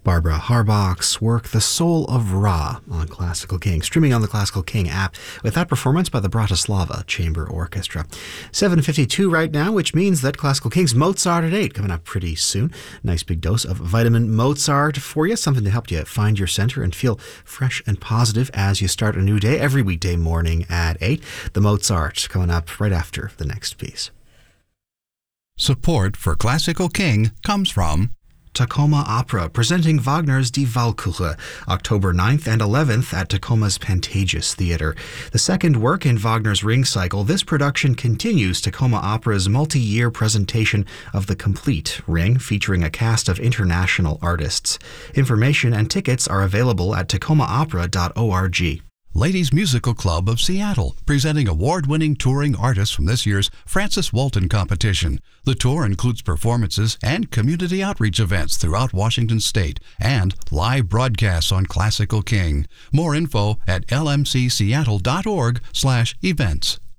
Barbara Harbach's work, The Soul of Ra, on Classical King, streaming on the Classical King app, with that performance by the Bratislava Chamber Orchestra. 7:52 right now, which means that Classical King's Mozart at 8 coming up pretty soon. Nice big dose of vitamin Mozart for you, something to help you find your center and feel fresh and positive as you start a new day every weekday morning at 8. The Mozart coming up right after the next piece. Support for Classical King comes from Tacoma Opera, presenting Wagner's Die Walküre, October 9th and 11th at Tacoma's Pantages Theater. The second work in Wagner's Ring Cycle, this production continues Tacoma Opera's multi-year presentation of the complete Ring, featuring a cast of international artists. Information and tickets are available at tacomaopera.org. Ladies Musical Club of Seattle, presenting award-winning touring artists from this year's Francis Walton competition. The tour includes performances and community outreach events throughout Washington State and live broadcasts on Classical King. More info at lmcseattle.org/events.